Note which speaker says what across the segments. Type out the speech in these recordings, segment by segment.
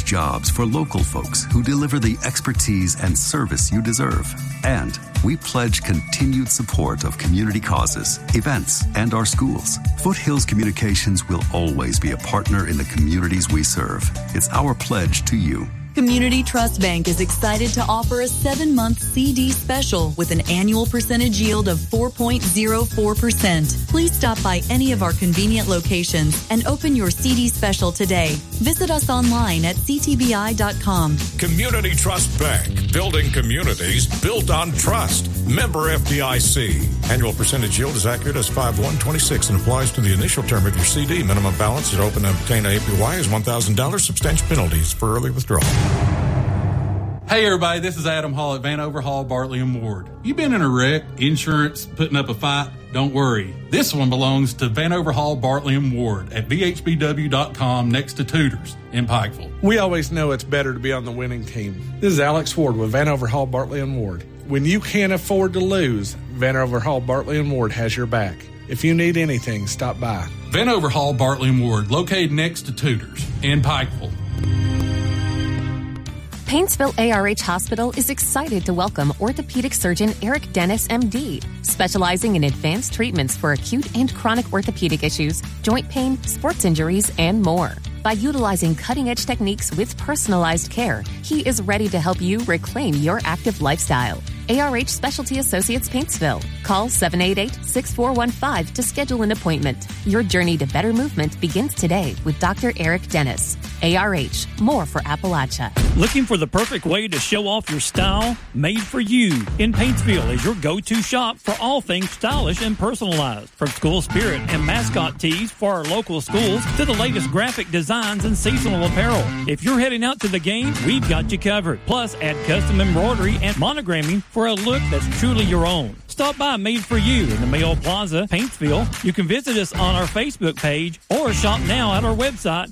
Speaker 1: jobs for local folks who deliver the expertise and service you deserve. And we pledge continued support of community causes, events, and our schools. Foothills Communications will always be a partner in the communities we serve. It's our pledge to you.
Speaker 2: Community Trust Bank is excited to offer a 7-month CD special with an annual percentage yield of 4.04%. Please stop by any of our convenient locations and open your CD special today. Visit us online at ctbi.com.
Speaker 3: Community Trust Bank, building communities built on trust. Member FDIC. Annual percentage yield is accurate as 5/1/26 and applies to the initial term of your CD. Minimum balance to open and obtain APY is $1,000. Substantial penalties for early withdrawal.
Speaker 4: Hey everybody, this is Adam Hall at Vanover Hall, Bartley & Ward. You been in a wreck, insurance, putting up a fight? Don't worry. This one belongs to Vanover Hall, Bartley & Ward at VHBW.com next to Tudors in Pikeville.
Speaker 5: We always know it's better to be on the winning team. This is Alex Ward with Vanover Hall, Bartley & Ward. When you can't afford to lose, Vanover Hall, Bartley & Ward has your back. If you need anything, stop by.
Speaker 4: Vanover Hall, Bartley & Ward, located next to Tudors in Pikeville.
Speaker 6: Paintsville ARH Hospital is excited to welcome orthopedic surgeon Eric Dennis, MD, specializing in advanced treatments for acute and chronic orthopedic issues, joint pain, sports injuries, and more. By utilizing cutting-edge techniques with personalized care, he is ready to help you reclaim your active lifestyle. ARH Specialty Associates Paintsville. Call 788-6415 to schedule an appointment. Your journey to better movement begins today with Dr. Eric Dennis. ARH, more for Appalachia.
Speaker 7: Looking for the perfect way to show off your style? Made for You in Paintsville is your go-to shop for all things stylish and personalized. From school spirit and mascot tees for our local schools to the latest graphic designs and seasonal apparel. If you're heading out to the game, we've got you covered. Plus, add custom embroidery and monogramming for a look that's truly your own. Stop by Made for You in the Mayo Plaza, Paintsville. You can visit us on our Facebook page or shop now at our website,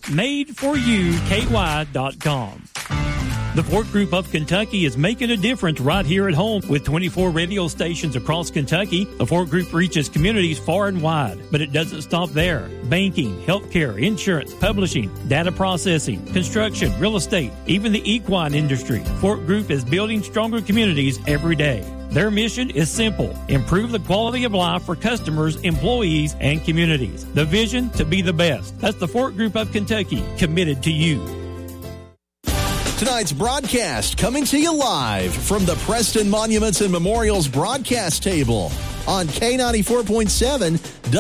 Speaker 7: madeforyouky.com. The Fort Group of Kentucky is making a difference right here at home. With 24 radio stations across Kentucky, the Fort Group reaches communities far and wide. But it doesn't stop there. Banking, healthcare, insurance, publishing, data processing, construction, real estate, even the equine industry. Fort Group is building stronger communities every day. Their mission is simple: improve the quality of life for customers, employees, and communities. The vision to be the best. That's the Fort Group of Kentucky, committed to you.
Speaker 8: Tonight's broadcast coming to you live from the Preston Monuments and Memorials broadcast table on K94.7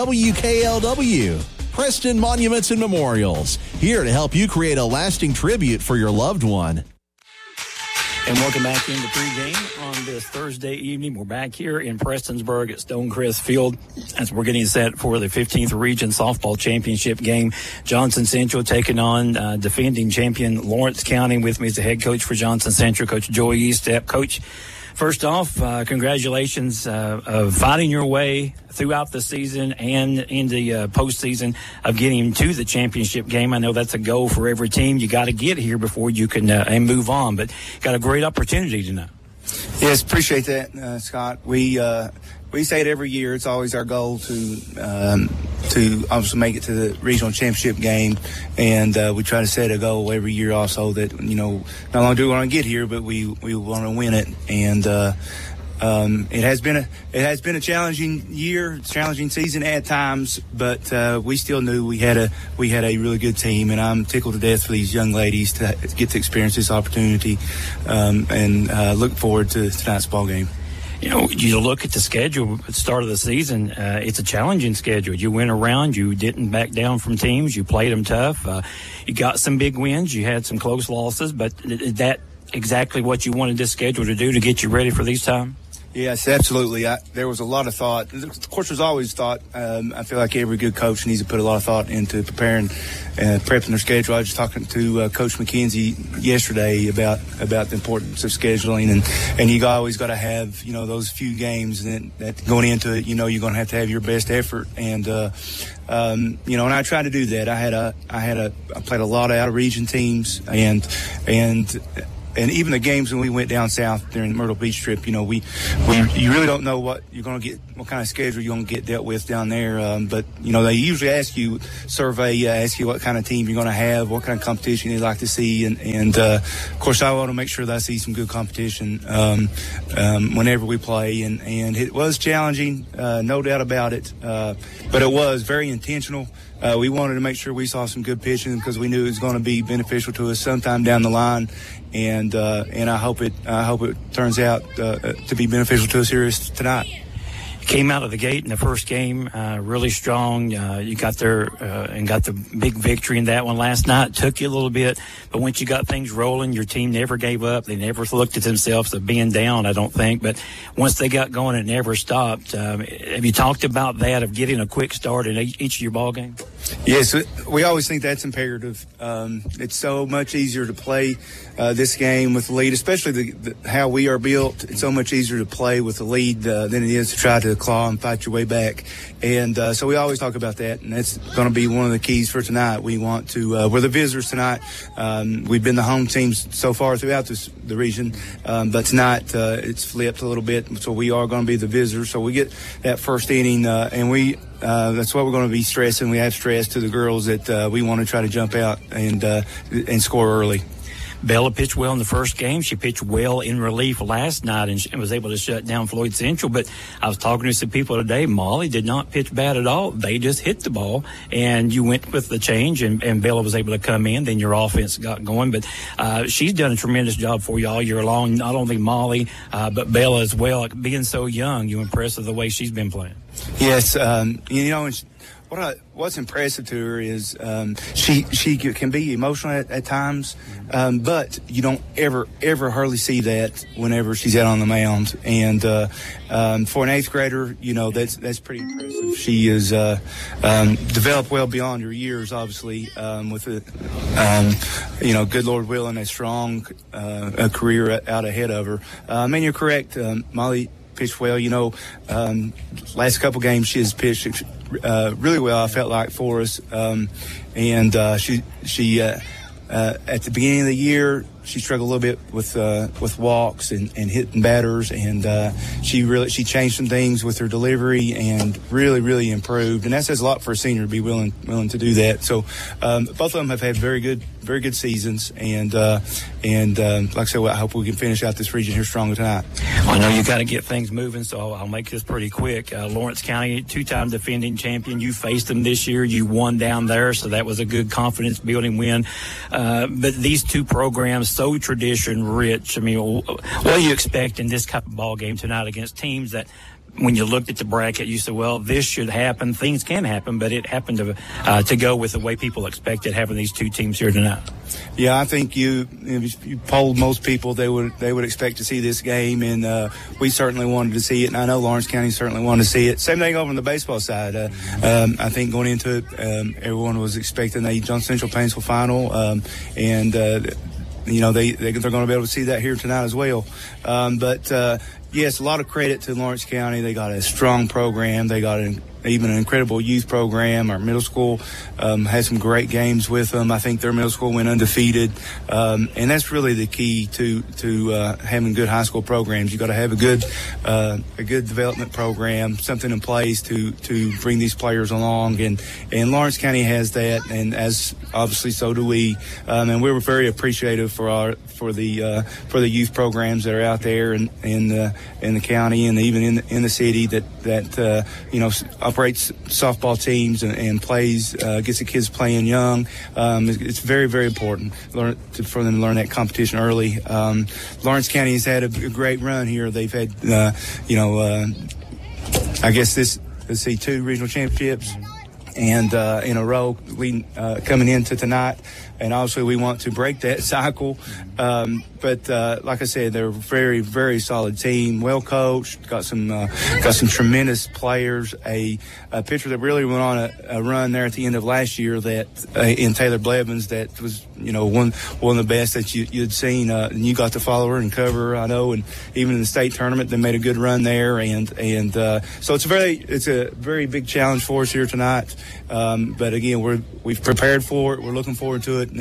Speaker 8: WKLW. Preston Monuments and Memorials, here to help you create a lasting tribute for your loved one.
Speaker 7: And welcome back into pregame on this Thursday evening. We're back here in Prestonsburg at Stonecrest Field as we're getting set for the 15th Region Softball Championship game. Johnson Central taking on defending champion Lawrence County. With me is the head coach for Johnson Central, Coach Joey Eastep. Coach, first off, congratulations of fighting your way throughout the season and in the postseason of getting to the championship game. I know that's a goal for every team. You got to get here before you can and move on, but got a great opportunity tonight.
Speaker 9: Yes, appreciate that, Scott. We say it every year. It's always our goal to obviously make it to the regional championship game, and we try to set a goal every year also that, you know, not only do we want to get here, but we want to win it. And it has been a challenging year, challenging season at times, but we still knew we had a really good team, and I'm tickled to death for these young ladies to get to experience this opportunity, and look forward to tonight's ball game.
Speaker 7: You know, you look at the schedule at the start of the season, it's a challenging schedule. You went around, you didn't back down from teams, you played them tough. You got some big wins, you had some close losses, but is that exactly what you wanted this schedule to do to get you ready for these times?
Speaker 9: Yes, absolutely. There was a lot of thought. Of course, there's always thought. I feel like every good coach needs to put a lot of thought into preparing and prepping their schedule. I was just talking to Coach McKenzie yesterday about the importance of scheduling, and you always got to have, you know, those few games that going into it, you know, you're going to have your best effort, and you know, and I tried to do that. I played a lot of out of region teams, and and even the games when we went down south during the Myrtle Beach trip, you really don't know what you're going to get, what kind of schedule you're going to get dealt with down there. But they usually ask you what kind of team you're going to have, what kind of competition you'd like to see, and of course I want to make sure that I see some good competition whenever we play, and it was challenging, no doubt about it, but it was very intentional. We wanted to make sure we saw some good pitching because we knew it was going to be beneficial to us sometime down the line, and I hope it turns out to be beneficial to us here tonight.
Speaker 7: Came out of the gate in the first game really strong. You got there and got the big victory in that one last night. It took you a little bit, but once you got things rolling, your team never gave up. They never looked at themselves as being down, I don't think. But once they got going, it never stopped. Have you talked about that, of getting a quick start in each of your ball games?
Speaker 9: Yes, we always think that's imperative. It's so much easier to play this game with the lead, especially how we are built. It's so much easier to play with the lead than it is to try to claw and fight your way back. And so we always talk about that, and that's going to be one of the keys for tonight. We want to we're the visitors tonight. We've been the home teams so far throughout the region, but tonight it's flipped a little bit, so we are going to be the visitors. So we get that first inning, and that's what we're going to be stressing. We have stressed to the girls that we want to try to jump out and score early.
Speaker 7: Bella pitched well in the first game. She pitched well in relief last night and was able to shut down Floyd Central. But I was talking to some people today. Molly did not pitch bad at all. They just hit the ball, and you went with the change, and Bella was able to come in. Then your offense got going. But she's done a tremendous job for you all year long. Not only Molly, but Bella as well. Being so young, you're impressed with the way she's been playing.
Speaker 9: Yes, what's impressive to her is she can be emotional at times, but you don't ever hardly see that whenever she's out on the mound. And for an eighth grader, that's pretty impressive. She is developed well beyond her years, obviously, with good Lord willing, a strong career out ahead of her. And you're correct, Molly pitched well. Last couple games she has pitched really well, I felt like, for us. She at the beginning of the year, she struggled a little bit with walks and hitting batters, and she changed some things with her delivery and really improved. And that says a lot for a senior to be willing to do that. So both of them have had very good seasons, and like I said, I hope we can finish out this region here stronger tonight.
Speaker 7: Well, I know you got to get things moving, so I'll make this pretty quick. Lawrence County, two-time defending champion. You faced them this year. You won down there, so that was a good confidence-building win. But these two programs, so tradition-rich. I mean, what do you expect in this type of ball game tonight against teams that, when you looked at the bracket, you said, well, this should happen. Things can happen, but it happened to go with the way people expected, having these two teams here tonight.
Speaker 9: Yeah, I think if you polled most people, they would expect to see this game, and we certainly wanted to see it, and I know Lawrence County certainly wanted to see it. Same thing over on the baseball side. I think going into it, everyone was expecting a Johnson Central Painesville final, and they're going to be able to see that here tonight as well. Yes, a lot of credit to Lawrence County. They got a strong program. They got even an incredible youth program. Our middle school had some great games with them. I think their middle school went undefeated, and that's really the key to having good high school programs. You got to have a good development program, something in place to bring these players along, and Lawrence County has that, and as obviously so do we. And we were very appreciative for the youth programs that are out there in the county and even in the city that operates softball teams and plays, gets the kids playing young. It's very, very important for them to learn that competition early. Lawrence County has had a great run here. They've had, I guess two regional championships and in a row coming into tonight. And obviously we want to break that cycle. But like I said, they're a very, very solid team, well coached, got some tremendous players. A pitcher that really went on a run there at the end of last year in Taylor Blevins that was one of the best that you'd seen. And you got to follow her and cover her, I know, and even in the state tournament, they made a good run there. And so it's a very big challenge for us here tonight. But again, we've prepared for it. We're looking forward to it,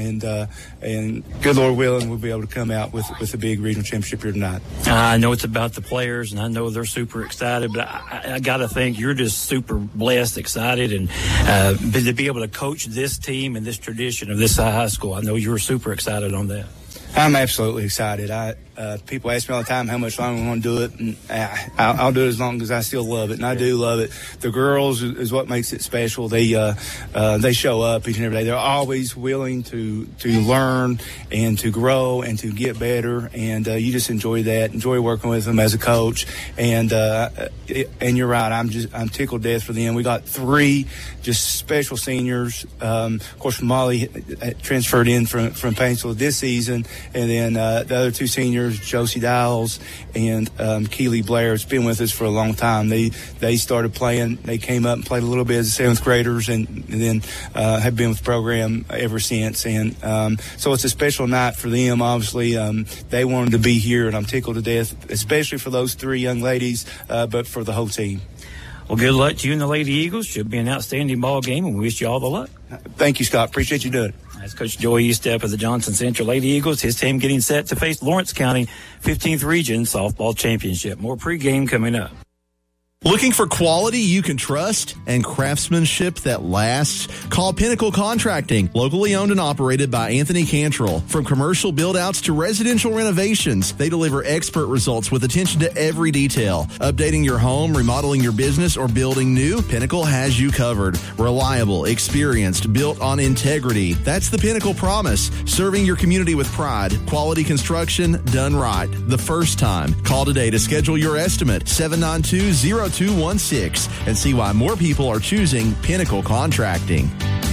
Speaker 9: and good Lord willing, we'll be able to come out with a big regional championship here tonight.
Speaker 7: I know it's about the players, and I know they're super excited, but I got to think you're just super blessed, excited, and to be able to coach this team and this tradition of this high school. I know you were super excited on that.
Speaker 9: I'm absolutely excited. People ask me all the time how much longer I'm going to do it, and I'll do it as long as I still love it, and I do love it. The girls is what makes it special. They show up each and every day. They're always willing to learn and to grow and to get better, and you just enjoy that. Enjoy working with them as a coach, and you're right. I'm tickled to death for them. We got 3 just special seniors. Of course, Molly transferred in from Paintsville this season, and then the other 2 seniors, Josie Dowles and Keely Blair, has been with us for a long time. They started playing. They came up and played a little bit as 7th graders, and then have been with the program ever since. And so it's a special night for them. Obviously, they wanted to be here, and I'm tickled to death, especially for those 3 young ladies, but for the whole team.
Speaker 7: Well, good luck to you and the Lady Eagles. Should be an outstanding ball game, and we wish you all the luck.
Speaker 9: Thank you, Scott. Appreciate you doing it.
Speaker 7: That's Coach Joey Estep of the Johnson Central Lady Eagles. His team getting set to face Lawrence County 15th Region Softball Championship. More pregame coming up.
Speaker 8: Looking for quality you can trust and craftsmanship that lasts? Call Pinnacle Contracting, locally owned and operated by Anthony Cantrell. From commercial build-outs to residential renovations, they deliver expert results with attention to every detail. Updating your home, remodeling your business, or building new, Pinnacle has you covered. Reliable, experienced, built on integrity. That's the Pinnacle promise. Serving your community with pride. Quality construction done right. The first time. Call today to schedule your estimate. 792-0216 and see why more people are choosing Pinnacle Contracting.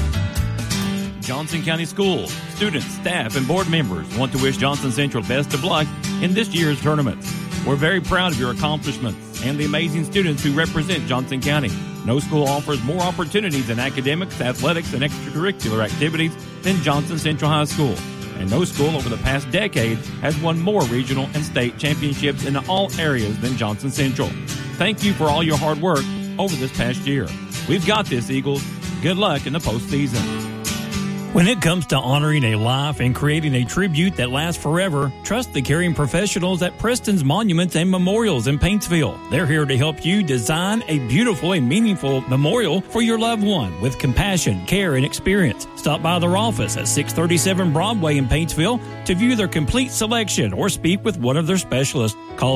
Speaker 10: Johnson County Schools, students, staff, and board members want to wish Johnson Central best of luck in this year's tournament. We're very proud of your accomplishments and the amazing students who represent Johnson County. No school offers more opportunities in academics, athletics, and extracurricular activities than Johnson Central High School. And no school over the past decade has won more regional and state championships in all areas than Johnson Central. Thank you for all your hard work over this past year. We've got this, Eagles. Good luck in the postseason. When it comes to honoring a life and creating a tribute that lasts forever, trust the caring professionals at Preston's Monuments and Memorials in Paintsville. They're here to help you design a beautiful and meaningful memorial for your loved one with compassion, care, and experience. Stop by their office at 637 Broadway in Paintsville to view their complete selection or speak with one of their specialists. Call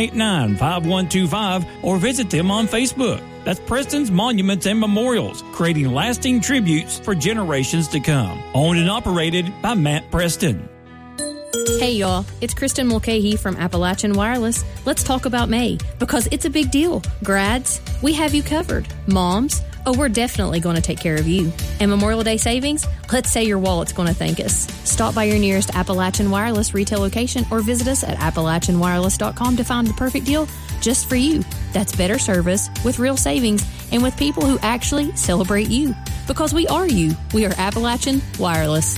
Speaker 10: 789-5125 or visit them on Facebook. That's Preston's Monuments and Memorials, creating lasting tributes for generations to come. Owned and operated by Matt Preston.
Speaker 11: Hey y'all, it's Kristen Mulcahy from Appalachian Wireless. Let's talk about May, because it's a big deal. Grads, we have you covered. Moms, we're definitely going to take care of you. And Memorial Day savings, let's say your wallet's going to thank us. Stop by your nearest Appalachian Wireless retail location or visit us at AppalachianWireless.com to find the perfect deal just for you. That's better service with real savings and with people who actually celebrate you. Because we are you. We are Appalachian Wireless.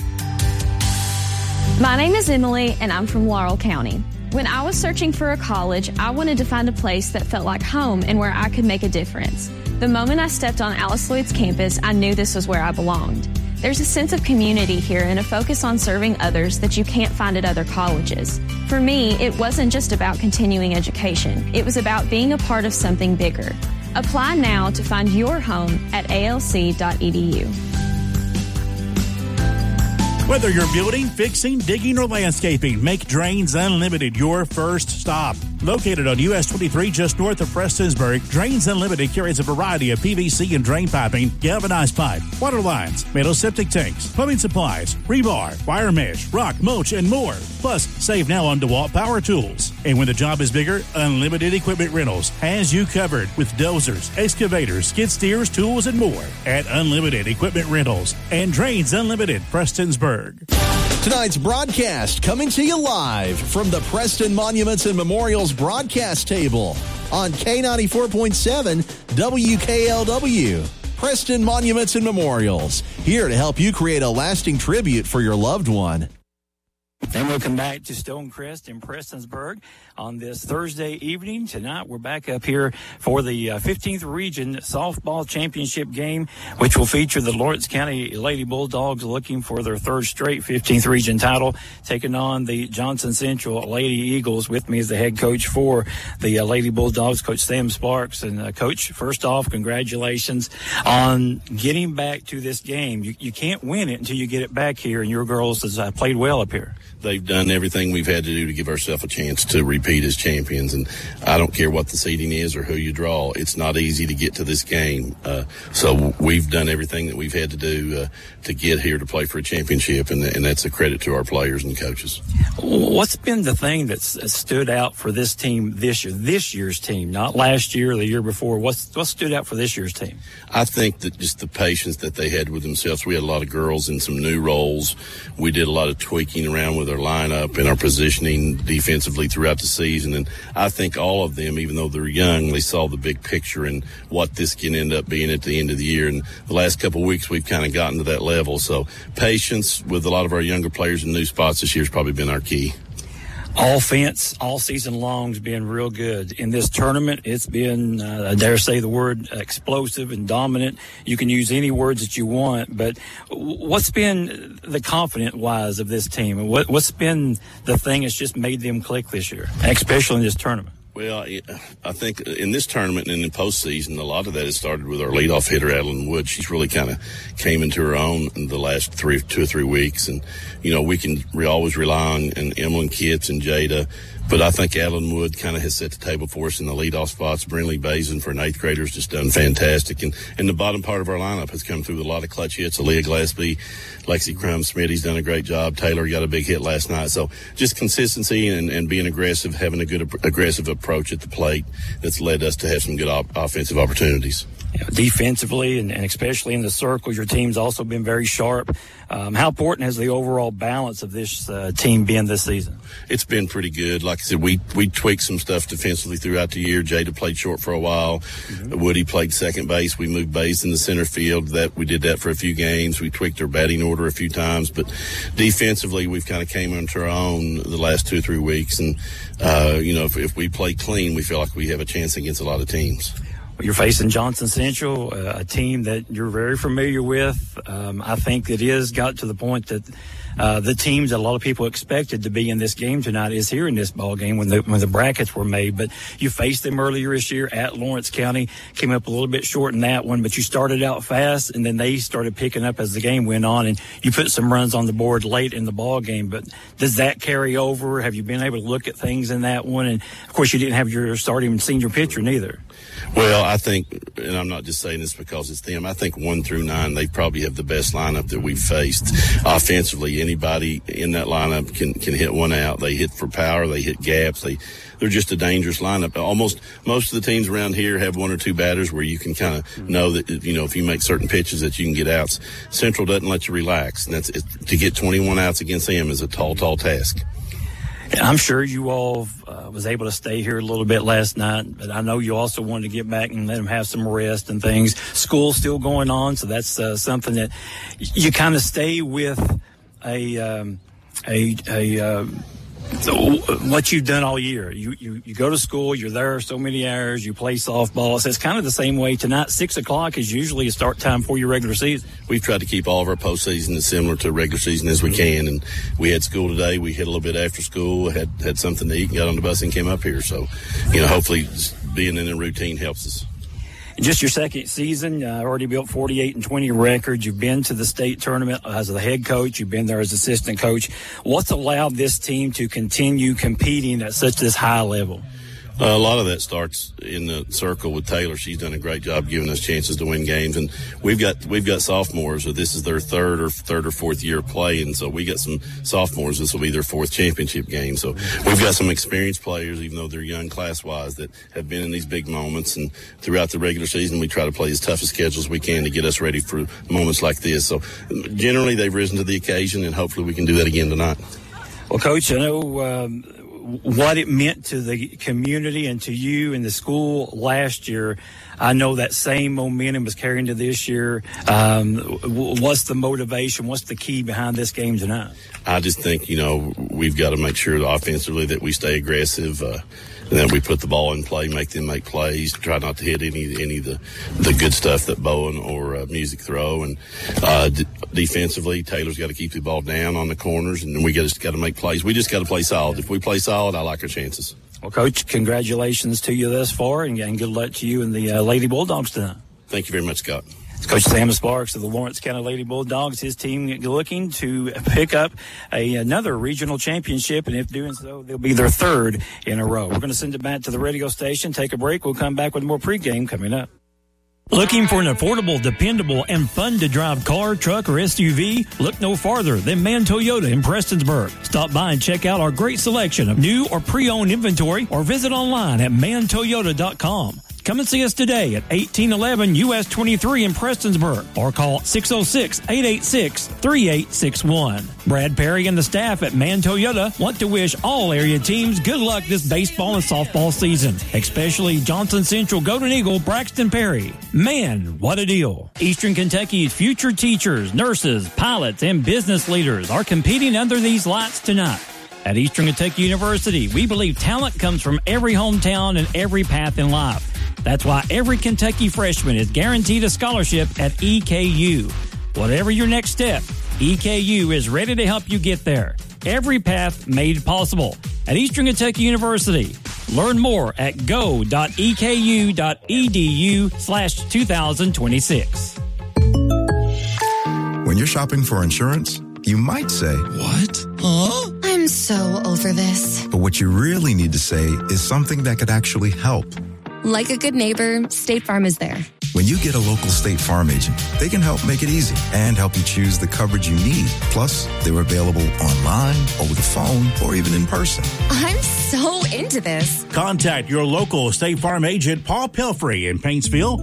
Speaker 12: My name is Emily, and I'm from Laurel County. When I was searching for a college, I wanted to find a place that felt like home and where I could make a difference. The moment I stepped on Alice Lloyd's campus, I knew this was where I belonged. There's a sense of community here and a focus on serving others that you can't find at other colleges. For me, it wasn't just about continuing education. It was about being a part of something bigger. Apply now to find your home at alc.edu.
Speaker 13: Whether you're building, fixing, digging, or landscaping, make Drains Unlimited your first stop. Located on US 23 just north of Prestonsburg, Drains Unlimited carries a variety of PVC and drain piping, galvanized pipe, water lines, metal septic tanks, plumbing supplies, rebar, wire mesh, rock, mulch, and more. Plus, save now on DeWalt power tools. And when the job is bigger, Unlimited Equipment Rentals has you covered with dozers, excavators, skid steers, tools, and more at Unlimited Equipment Rentals and Drains Unlimited, Prestonsburg.
Speaker 8: Tonight's broadcast coming to you live from the Preston Monuments and Memorials broadcast table on K94.7 WKLW. Preston Monuments and Memorials, here to help you create a lasting tribute for your loved one.
Speaker 7: And we'll come back to Stonecrest in Prestonsburg on this Thursday evening. Tonight, we're back up here for the 15th Region Softball Championship game, which will feature the Lawrence County Lady Bulldogs looking for their third straight 15th Region title, taking on the Johnson Central Lady Eagles. With me is the head coach for the Lady Bulldogs, Coach Sam Sparks. And, Coach, first off, congratulations on getting back to this game. You can't win it until you get it back here, and your girls have played well up here.
Speaker 14: They've done everything we've had to do to give ourselves a chance to repeat as champions. And I don't care what the seeding is or who you draw. It's not easy to get to this game. So we've done everything that we've had to do to get here to play for a championship. And that's a credit to our players and coaches.
Speaker 7: What's been the thing that's stood out for this team this year's team, not last year or the year before? What stood out for this year's team?
Speaker 14: I think that just the patience that they had with themselves. We had a lot of girls in some new roles. We did a lot of tweaking around with our lineup and our positioning defensively throughout the season. And I think all of them, even though they're young, they saw the big picture and what this can end up being at the end of the year. And the last couple of weeks, we've kind of gotten to that level. So patience with a lot of our younger players in new spots this year has probably been our key.
Speaker 7: Offense all season long has been real good. In this tournament, it's been, I dare say the word, explosive and dominant. You can use any words that you want, but what's been the confident-wise of this team? And what's been the thing that's just made them click this year, especially in this tournament?
Speaker 14: Well, I think in this tournament and in postseason, a lot of that has started with our leadoff hitter, Adeline Wood. She's really kind of came into her own in the last 2 or 3 weeks. And, you know, we always rely on Emily Kitts and Jada. But I think Adeline Wood kind of has set the table for us in the leadoff spots. Brinley Bazin for an 8th grader has just done fantastic. And the bottom part of our lineup has come through with a lot of clutch hits. Aaliyah Glassby, Lexi Crum-Smitty's done a great job. Taylor got a big hit last night. So just consistency and being aggressive, having a good aggressive approach at the plate that's led us to have some good offensive opportunities.
Speaker 7: Defensively and especially in the circle, your team's also been very sharp. How important has the overall balance of this team been this season?
Speaker 14: It's been pretty good. Like I said, we tweaked some stuff defensively throughout the year. Jada played short for a while. Mm-hmm. Woody played second base. We moved Bays in the center field. We did that for a few games. We tweaked our batting order a few times. But defensively, we've kind of came into our own the last 2 or 3 weeks. And, if we play clean, we feel like we have a chance against a lot of teams.
Speaker 7: You're facing Johnson Central, a team that you're very familiar with. I think it is got to the point that the teams that a lot of people expected to be in this game tonight is here in this ball game when the brackets were made. But you faced them earlier this year at Lawrence County, came up a little bit short in that one, but you started out fast, and then they started picking up as the game went on, and you put some runs on the board late in the ball game. But does that carry over? Have you been able to look at things in that one? And, of course, you didn't have your starting senior pitcher neither.
Speaker 14: Well, I think, and I'm not just saying this because it's them, I think 1 through 9, they probably have the best lineup that we've faced. Offensively, anybody in that lineup can hit one out. They hit for power. They hit gaps. They're just a dangerous lineup. Most of the teams around here have 1 or 2 batters where you can kind of know that, if you make certain pitches that you can get outs. Central doesn't let you relax, and to get 21 outs against them is a tall task.
Speaker 7: I'm sure you all was able to stay here a little bit last night, but I know you also wanted to get back and let them have some rest and things. School's still going on, so that's something that you kind of stay with what you've done all year. You go to school, you're there so many hours, you play softball. So it's kind of the same way tonight. 6:00 is usually a start time for your regular season.
Speaker 14: We've tried to keep all of our postseason as similar to regular season as we can. And we had school today. We hit a little bit after school, had something to eat, and got on the bus and came up here. So, hopefully being in a routine helps us.
Speaker 7: Just your second season, already built 48-20 record. You've been to the state tournament as the head coach. You've been there as assistant coach. What's allowed this team to continue competing at this high level?
Speaker 14: A lot of that starts in the circle with Taylor. She's done a great job giving us chances to win games, and we've got sophomores. So this is their third or fourth year of play, and so we got some sophomores. This will be their 4th championship game. So we've got some experienced players, even though they're young class-wise, that have been in these big moments. And throughout the regular season, we try to play as tough a schedule as we can to get us ready for moments like this. So generally, they've risen to the occasion, and hopefully we can do that again tonight.
Speaker 7: Well, Coach, I know what it meant to the community and to you and the school last year. I know that same momentum is carrying to this year. What's the motivation? What's the key behind this game tonight?
Speaker 14: I just think, we've got to make sure offensively that we stay aggressive, and then we put the ball in play, make them make plays, try not to hit any of the good stuff that Bowen or Music throw. And defensively, Taylor's got to keep the ball down on the corners, and then we just got to make plays. We just got to play solid. If we play solid, I like our chances.
Speaker 7: Well, Coach, congratulations to you thus far, and good luck to you and the Lady Bulldogs tonight.
Speaker 14: Thank you very much, Scott.
Speaker 7: It's Coach Sam Sparks of the Lawrence County Lady Bulldogs. His team looking to pick up another regional championship, and if doing so, they'll be their third in a row. We're going to send it back to the radio station, take a break. We'll come back with more pregame coming up.
Speaker 10: Looking for an affordable, dependable, and fun-to-drive car, truck, or SUV? Look no farther than Mann Toyota in Prestonsburg. Stop by and check out our great selection of new or pre-owned inventory, or visit online at mantoyota.com. Come and see us today at 1811 US 23 in Prestonsburg, or call 606-886-3861. Brad Perry and the staff at Mann Toyota want to wish all area teams good luck this baseball and softball season, especially Johnson Central Golden Eagle Braxton Perry. Man, what a deal. Eastern Kentucky's future teachers, nurses, pilots, and business leaders are competing under these lights tonight. At Eastern Kentucky University, we believe talent comes from every hometown and every path in life. That's why every Kentucky freshman is guaranteed a scholarship at EKU. Whatever your next step, EKU is ready to help you get there. Every path made possible at Eastern Kentucky University. Learn more at go.eku.edu/2026.
Speaker 15: When you're shopping for insurance, you might say, "What? Huh?"
Speaker 16: I'm so over this.
Speaker 15: But what you really need to say is something that could actually help.
Speaker 16: Like a good neighbor, State Farm is there.
Speaker 15: When you get a local State Farm agent, they can help make it easy and help you choose the coverage you need. Plus, they're available online, over the phone, or even in person.
Speaker 16: I'm so into this.
Speaker 13: Contact your local State Farm agent, Paul Pelfrey in Paintsville,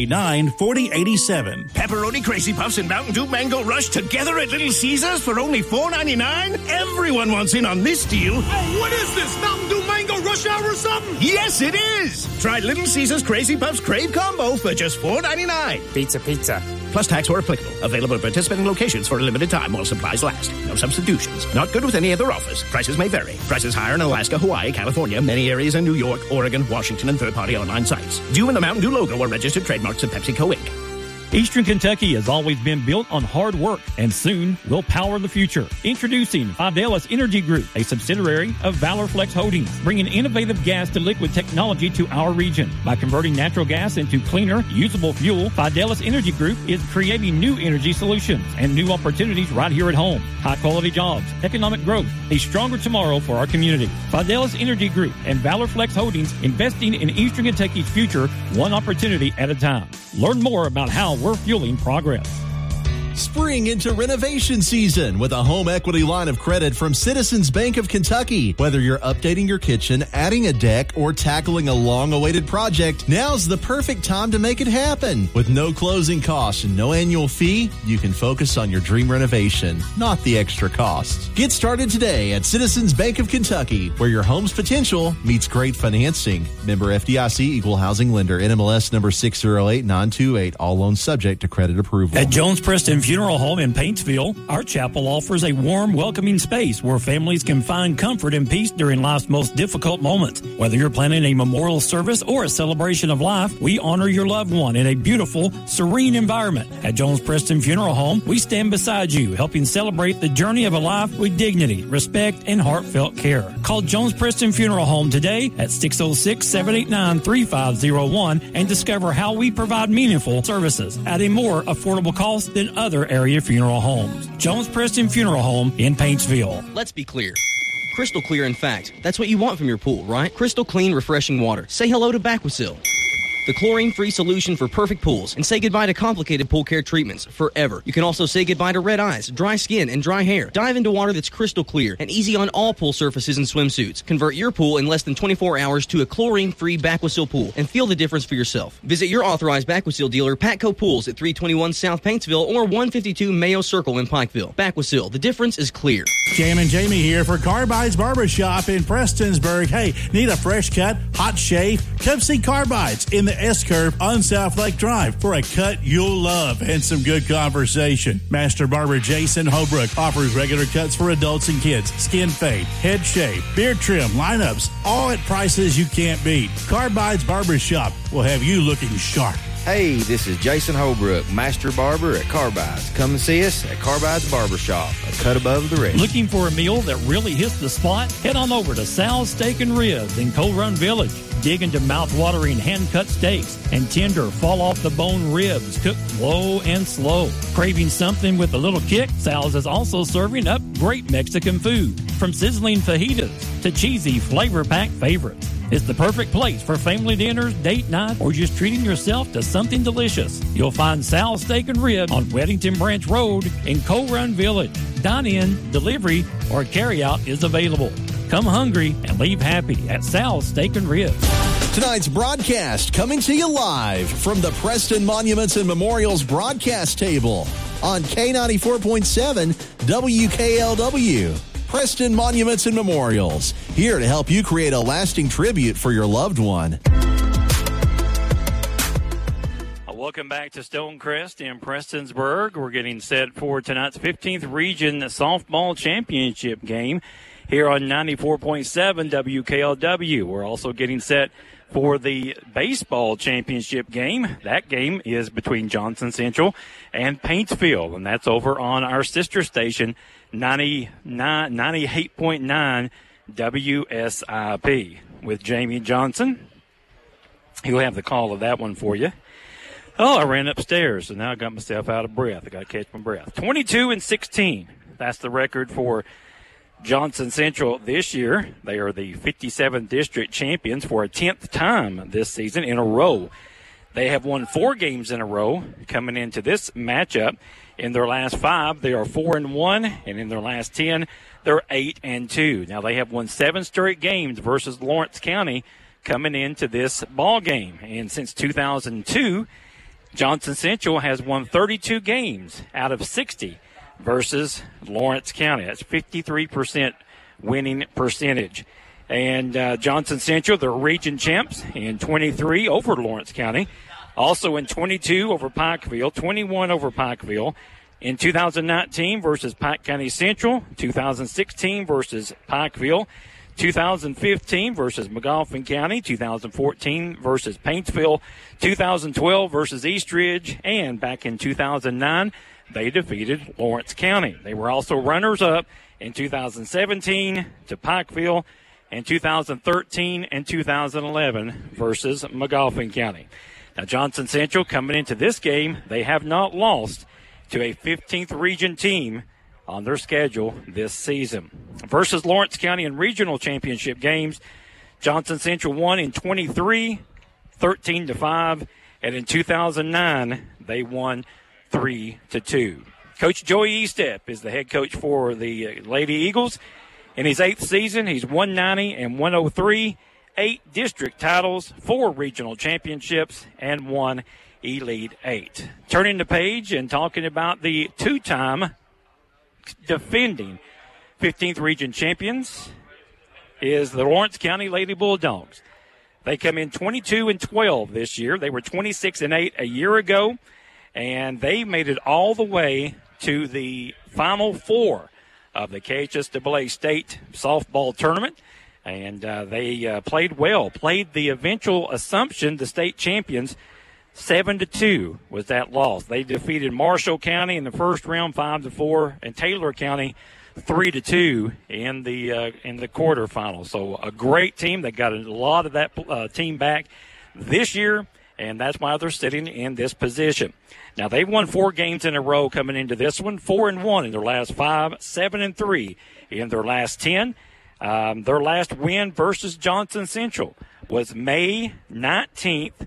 Speaker 13: 789-4087.
Speaker 17: Pepperoni Crazy Puffs and Mountain Dew Mango Rush together at Little Caesars for only $4.99? Everyone wants in on this deal.
Speaker 18: Hey, what is this, Mountain Dew Mango Rush Hour or something?
Speaker 17: Yes, it is. Try Little Caesars Crazy Puffs Crave Combo for just $4.99.
Speaker 19: Pizza.
Speaker 17: Plus tax or applicable. Available at participating locations for a limited time while supplies last. No substitutions. Not good with any other offers. Prices may vary. Prices higher in Alaska, Hawaii, California, many areas in New York, Oregon, Washington, and third-party online sites. Due in the Mountain Dew logo or registered trademarks of PepsiCo, Inc.
Speaker 10: Eastern Kentucky has always been built on hard work, and soon will power the future. Introducing Fidelis Energy Group, a subsidiary of Valor Flex Holdings, bringing innovative gas to liquid technology to our region. By converting natural gas into cleaner, usable fuel, Fidelis Energy Group is creating new energy solutions and new opportunities right here at home. High-quality jobs, economic growth, a stronger tomorrow for our community. Fidelis Energy Group and Valor Flex Holdings, investing in Eastern Kentucky's future, one opportunity at a time. Learn more about how we're fueling progress.
Speaker 8: Spring into renovation season with a home equity line of credit from Citizens Bank of Kentucky. Whether you're updating your kitchen, adding a deck, or tackling a long-awaited project, now's the perfect time to make it happen. With no closing costs and no annual fee, you can focus on your dream renovation, not the extra costs. Get started today at Citizens Bank of Kentucky, where your home's potential meets great financing. Member FDIC, Equal Housing Lender, NMLS number 608928. All loans subject to credit approval.
Speaker 10: At Jones Preston Funeral Home in Paintsville, our chapel offers a warm, welcoming space where families can find comfort and peace during life's most difficult moments. Whether you're planning a memorial service or a celebration of life, we honor your loved one in a beautiful, serene environment. At Jones Preston Funeral Home, we stand beside you, helping celebrate the journey of a life with dignity, respect, and heartfelt care. Call Jones Preston Funeral Home today at 606-789-3501 and discover how we provide meaningful services at a more affordable cost than other area funeral homes. Jones Preston Funeral Home in Paintsville.
Speaker 20: Let's be clear. Crystal clear, in fact. That's what you want from your pool, right? Crystal clean, refreshing water. Say hello to Baquasil, the chlorine-free solution for perfect pools, and say goodbye to complicated pool care treatments forever. You can also say goodbye to red eyes, dry skin, and dry hair. Dive into water that's crystal clear and easy on all pool surfaces and swimsuits. Convert your pool in less than 24 hours to a chlorine-free Baquasil pool and feel the difference for yourself. Visit your authorized Baquasil dealer, Patco Pools, at 321 South Paintsville or 152 Mayo Circle in Pikeville. Baquasil, the difference is clear.
Speaker 13: Jam and Jamie here for Carbides Barbershop in Prestonsburg. Hey, need a fresh cut, hot shave? Come see Carbides in the the S-Curve on South Lake Drive for a cut you'll love and some good conversation. Master Barber Jason Holbrook offers regular cuts for adults and kids, skin fade, head shave, beard trim, lineups, all at prices you can't beat. Carbides Barbershop will have you looking sharp.
Speaker 19: Hey, this is Jason Holbrook, Master Barber at Carbides. Come and see us at Carbides Barbershop, a cut above the rest.
Speaker 7: Looking for a meal that really hits the spot? Head on over to Sal's Steak and Ribs in Coal Run Village. Dig into mouth-watering hand-cut steaks and tender, fall-off-the-bone ribs cooked low and slow. Craving something with a little kick? Sal's is also serving up great Mexican food, from sizzling fajitas to cheesy, flavor-packed favorites. It's the perfect place for family dinners, date night, or just treating yourself to something delicious. You'll find Sal's Steak and Rib on Weddington Branch Road in Coal Run Village. Dine-in, delivery, or carry-out is available. Come hungry and leave happy at Sal's Steak and Rib.
Speaker 8: Tonight's broadcast coming to you live from the Preston Monuments and Memorials broadcast table on K94.7 WKLW. Preston Monuments and Memorials, here to help you create a lasting tribute for your loved one.
Speaker 7: Welcome back to Stonecrest in Prestonsburg. We're getting set for tonight's 15th Region Softball Championship game here on 94.7 WKLW. We're also getting set for the baseball championship game. That game is between Johnson Central and Paintsville, and that's over on our sister station, 98.9 WSIP with Jamie Johnson. He'll have the call of that one for you. Oh, I ran upstairs, so now I got myself out of breath. I got to catch my breath. 22-16. That's the record for Johnson Central this year. They are the 57th district champions for a 10th time this season in a row. They have won 4 games in a row coming into this matchup. In their last 5, they are 4-1, and in their last 10, they're 8-2. Now they have won 7 straight games versus Lawrence County coming into this ball game. And since 2002, Johnson Central has won 32 games out of 60 versus Lawrence County. That's 53% winning percentage. And Johnson Central, they're region champs in 23 over Lawrence County. Also in 22 over Pikeville, 21 over Pikeville. In 2019 versus Pike County Central, 2016 versus Pikeville, 2015 versus McGoffin County, 2014 versus Paintsville, 2012 versus Eastridge, and back in 2009, they defeated Lawrence County. They were also runners-up in 2017 to Pikeville, and 2013 and 2011 versus McGoffin County. Now, Johnson Central coming into this game, they have not lost to a 15th region team on their schedule this season. Versus Lawrence County in regional championship games, Johnson Central won in 23, 13-5, and in 2009, they won 3-2. Coach Joey Estep is the head coach for the Lady Eagles. In his 8th season, he's 190 and 103, 8 district titles, 4 regional championships, and 1 Elite 8. Turning the page and talking about the 2-time defending 15th region champions is the Lawrence County Lady Bulldogs. They come in 22-12 this year. They were 26-8 a year ago, and they made it all the way to the Final Four of the KHSAA State Softball Tournament, and they played well. Played the eventual Assumption, the state champions, 7-2 was that loss. They defeated Marshall County in the first round, 5-4, and Taylor County 3-2 in the quarterfinals. So a great team. They got a lot of that team back this year, and that's why they're sitting in this position. Now, they've won 4 games in a row coming into this one, 4-1 in their last 5, 7-3 in their last 10. Their last win versus Johnson Central was May 19th,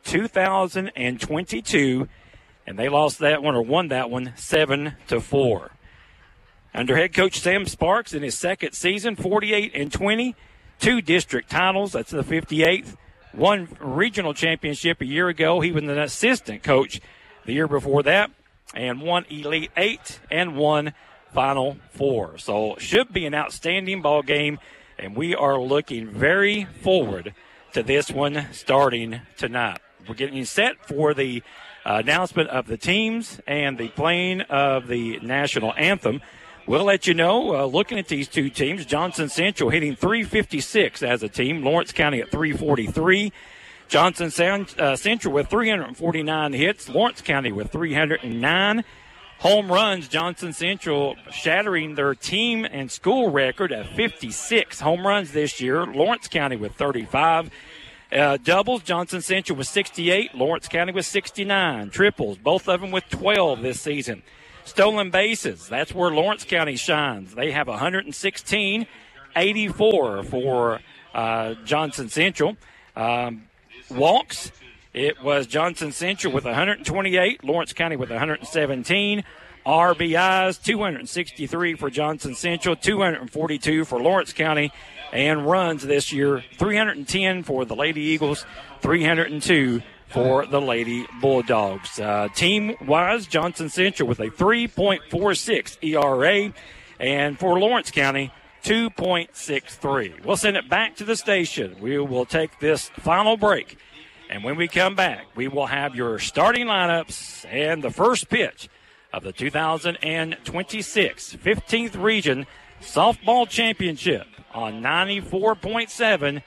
Speaker 7: 2022, and they lost that one, or won that one, 7-4. Under head coach Sam Sparks in his 2nd season, 48-20, 2 district titles. That's the 58th. 1 regional championship a year ago. He was an assistant coach the year before that, and 1 Elite 8 and 1 Final Four. So should be an outstanding ball game, and we are looking very forward to this one starting tonight. we're getting you set for the announcement of the teams and the playing of the national anthem. We'll let you know, looking at these two teams, Johnson Central hitting .356 as a team, Lawrence County at .343. Johnson Central with 349 hits, Lawrence County with 309. Home runs, Johnson Central shattering their team and school record at 56 home runs this year, Lawrence County with 35. Doubles, Johnson Central with 68, Lawrence County with 69. Triples, both of them with 12 this season. Stolen bases, that's where Lawrence County shines. They have 116, 84 for Johnson Central. Walks, it was Johnson Central with 128, Lawrence County with 117. RBIs, 263 for Johnson Central, 242 for Lawrence County. And runs this year, 310 for the Lady Eagles, 302 for the Lady Bulldogs. Team-wise, Johnson Central with a 3.46 ERA, and for Lawrence County, 2.63. We'll send it back to the station. We will take this final break, and when we come back, we will have your starting lineups and the first pitch of the 2026 15th Region Softball Championship on 94.7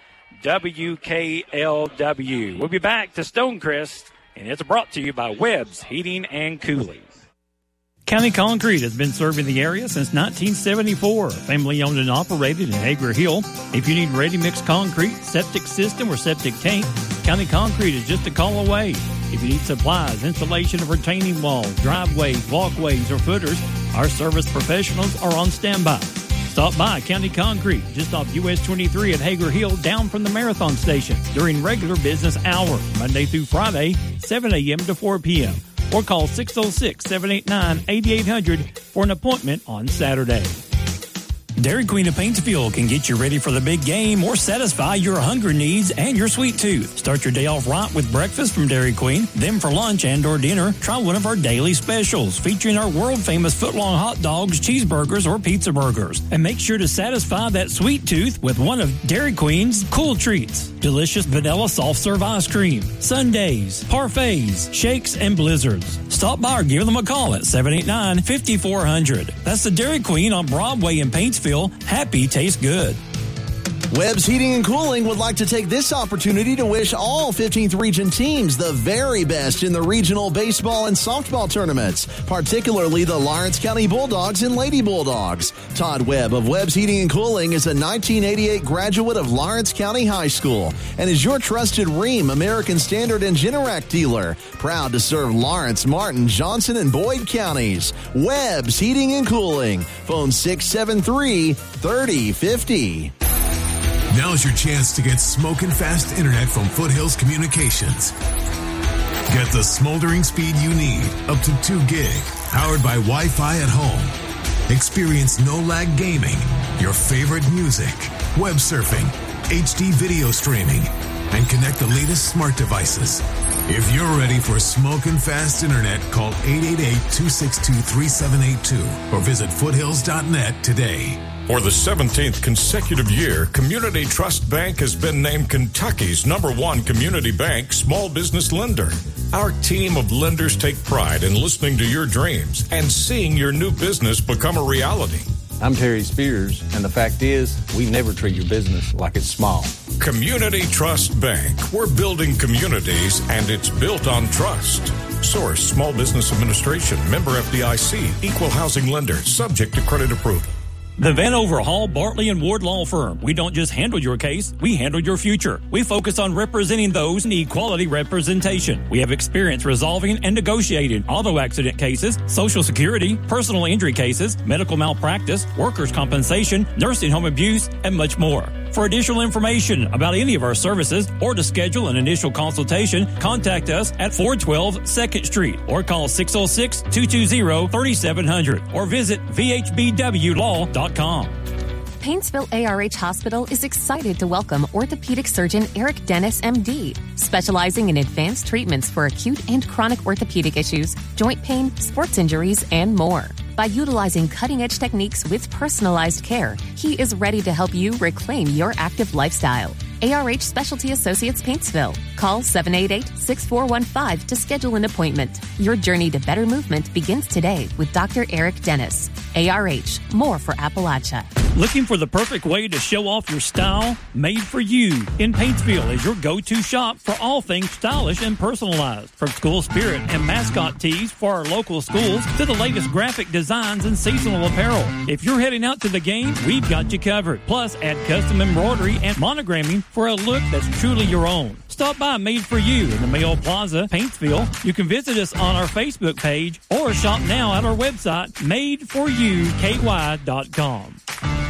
Speaker 7: WKLW. We'll be back to Stonecrest, and it's brought to you by Webb's Heating and Cooling.
Speaker 10: County Concrete has been serving the area since 1974. Family owned and operated in Hager Hill. If you need ready-mix concrete, septic system, or septic tank, County Concrete is just a call away. If you need supplies, installation of retaining walls, driveways, walkways, or footers, our service professionals are on standby. Stop by County Concrete, just off US 23 at Hager Hill, down from the Marathon Station, during regular business hours, Monday through Friday, 7 a.m. to 4 p.m. Or call 606-789-8800 for an appointment on Saturday.
Speaker 21: Dairy Queen of Paintsville can get you ready for the big game or satisfy your hunger needs and your sweet tooth. Start your day off right with breakfast from Dairy Queen. Then for lunch and or dinner, try one of our daily specials featuring our world-famous footlong hot dogs, cheeseburgers, or pizza burgers. And make sure to satisfy that sweet tooth with one of Dairy Queen's cool treats. Delicious vanilla soft-serve ice cream, sundaes, parfaits, shakes, and blizzards. Stop by or give them a call at 789-5400. That's the Dairy Queen on Broadway in Paintsville. Happy tastes good.
Speaker 8: Webb's Heating and Cooling would like to take this opportunity to wish all 15th Region teams the very best in the regional baseball and softball tournaments, particularly the Lawrence County Bulldogs and Lady Bulldogs. Todd Webb of Webb's Heating and Cooling is a 1988 graduate of Lawrence County High School and is your trusted Rheem, American Standard, and Generac dealer. Proud to serve Lawrence, Martin, Johnson, and Boyd counties. Webb's Heating and Cooling. Phone 673-3050.
Speaker 22: Now's your chance to get smoking fast internet from Foothills Communications. Get the smoldering speed you need, up to 2 gig, powered by Wi-Fi at home. Experience no-lag gaming, your favorite music, web surfing, HD video streaming, and connect the latest smart devices. If you're ready for smoking fast internet, call 888-262-3782 or visit foothills.net today.
Speaker 3: For the 17th consecutive year, Community Trust Bank has been named Kentucky's #1 community bank small business lender. Our team of lenders take pride in listening to your dreams and seeing your new business become a reality.
Speaker 23: I'm Terry Spears, and the fact is, we never treat your business like it's small.
Speaker 3: Community Trust Bank. We're building communities, and it's built on trust. Source, Small Business Administration, member FDIC, equal housing lender, subject to credit approval.
Speaker 21: The Vanover Hall, Bartley & Ward Law Firm. We don't just handle your case, we handle your future. We focus on representing those who need quality representation. We have experience resolving and negotiating auto accident cases, Social Security, personal injury cases, medical malpractice, workers' compensation, nursing home abuse, and much more. For additional information about any of our services or to schedule an initial consultation, contact us at 412 2nd Street or call 606-220-3700 or visit vhbwlaw.com.
Speaker 6: Paintsville ARH Hospital is excited to welcome orthopedic surgeon Eric Dennis, MD, specializing in advanced treatments for acute and chronic orthopedic issues, joint pain, sports injuries, and more. By utilizing cutting-edge techniques with personalized care, he is ready to help you reclaim your active lifestyle. ARH Specialty Associates Paintsville. Call 788-6415 to schedule an appointment. Your journey to better movement begins today with Dr. Eric Dennis. ARH, more for Appalachia.
Speaker 21: Looking for the perfect way to show off your style? Made for You in Paintsville is your go-to shop for all things stylish and personalized. From school spirit and mascot tees for our local schools to the latest graphic designs and seasonal apparel. If you're heading out to the game, we've got you covered. Plus, add custom embroidery and monogramming for a look that's truly your own. Stop by Made for You in the Mayo Plaza, Paintsville. You can visit us on our Facebook page or shop now at our website, madeforyouky.com.